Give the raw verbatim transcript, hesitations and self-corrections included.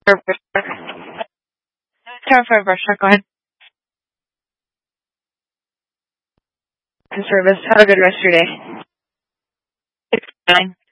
Service. Time for a brush. Go ahead. Service. Have a good rest of your day. It's fine.